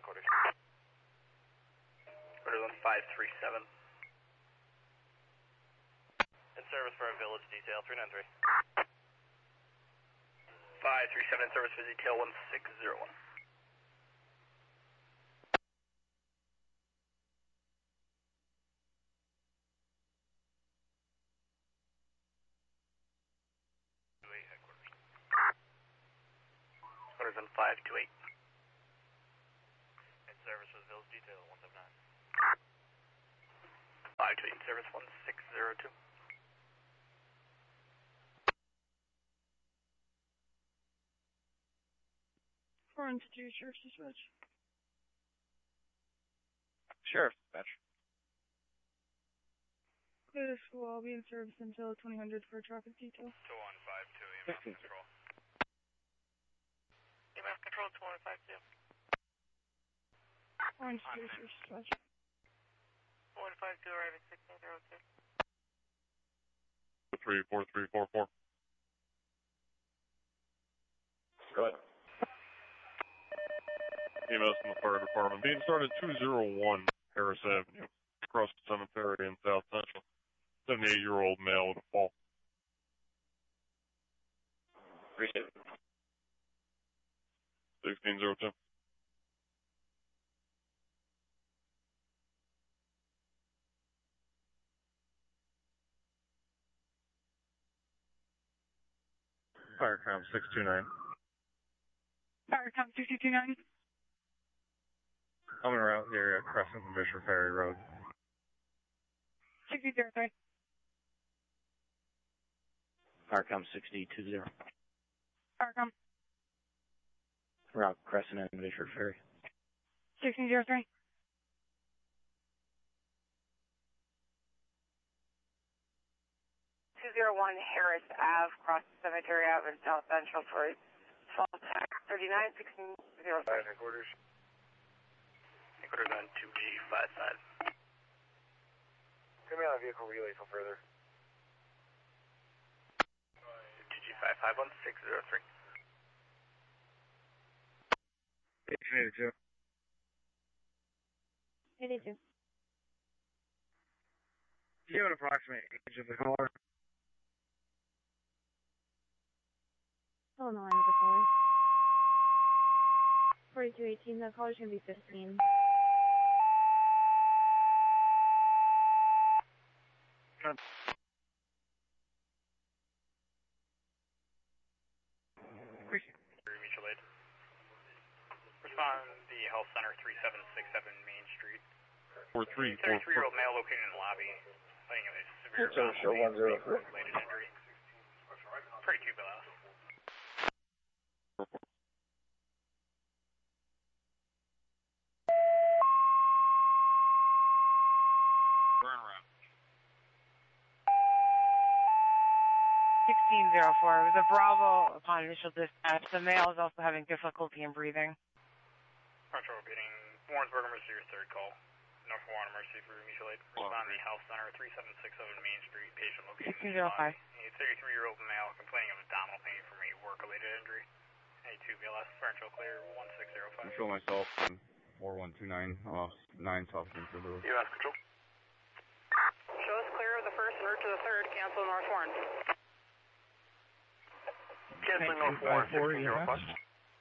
headquarters. Order 1537. In service for a village detail, 393. 537 in service for detail 1601. Headquarters. Orders on 528. In service for the village detail, 179. 528 in service 1602. Foreign to Sheriff's Dispatch. Sheriff's Dispatch. This will all be in service until 2000 for a traffic detail. 2152, EMS control. EMS control, 2152. Foreign to Sheriff's Dispatch. 152 arriving 1602. 34344. Go ahead. EMS from the fire department. Being started 201 Harris Avenue, across the cemetery in South Central. 78-year-old male with a fall. Appreciate it. 1602. Firecom 629. Firecom 6229. Coming around the area, Crescent and Fisher Ferry Road. 6003. Firecom 6020. Firecom Route Crescent and Fisher Ferry. 1603. One Harris Ave, cross Cemetery Ave in South Central for fall tax 39 1605. Headquarters. Headquarters on 2G55. Give me on a vehicle relay for further. 2G55 1603. 1882. 82. Do you have an approximate age of the caller? Still on the line with the caller. 4218, the caller's going to be 15. Appreciate it. Mutual aid. Respond the health center 3767 Main Street. 33-year-old male located in the lobby. Fighting a severe related injury. 32 below. Burn around. 1604. With a Bravo upon initial dispatch, the male is also having difficulty in breathing. Metro repeating Warrensburg emergency, your third call. North Warren emergency for mutual aid. Respond the health center 3767 Main Street. Patient location. 1605. A 33-year-old male complaining of abdominal pain from a work-related injury. A2 BLS. Differential clear 1605. Control myself. 4129 off 9 South Central. EMS control. Show us clear of the first and route to the third. Cancel North Warren. Canceling North Warren 1605.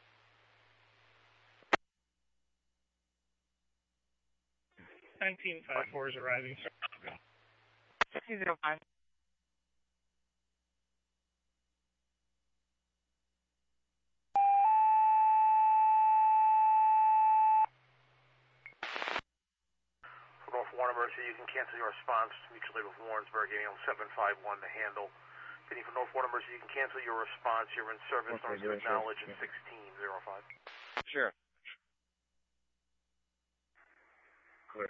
1954 is arriving. 1605. For North Warren emergency, you can cancel your response to mutual aid with Warrensburg, getting on 751 to handle. Getting for North Warren emergency, you can cancel your response. You're in service. Don't acknowledge at 1605. Sure. Clear.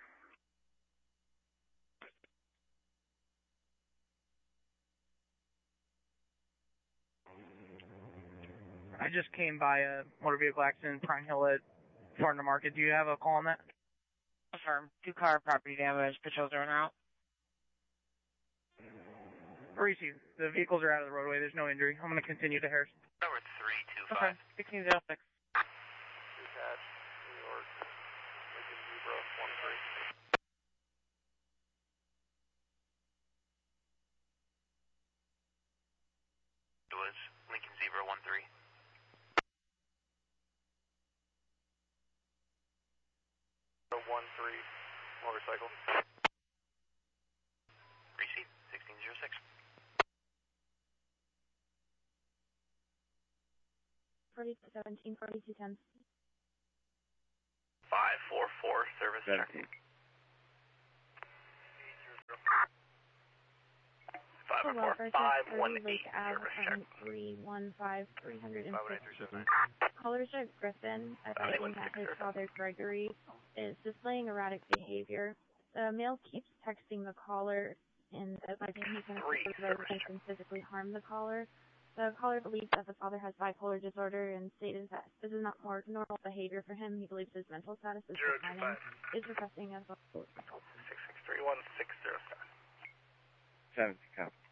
I just came by a motor vehicle accident in Pine Hill at Farnham Market. Do you have a call on that? Affirm. 2-car property damage. Patrols are en route. Parisi, the vehicles are out of the roadway. There's no injury. I'm going to continue to Harris. Number 325. Okay. 1606. Dispatch, New York. is Lincoln Zebra 13. The 13 motorcycle. Receipt 1606. 17, 4210. 544 service check. 514 518 service check. 315 Caller Jack Griffin, advising that his father Gregory is displaying erratic behavior. The male keeps texting the caller and advising he's going to approach the residence and physically harm the caller. The caller believes that the father has bipolar disorder and stated that this is not more normal behavior for him. He believes his mental status is declining. Is requesting a 6631607. 7, copy.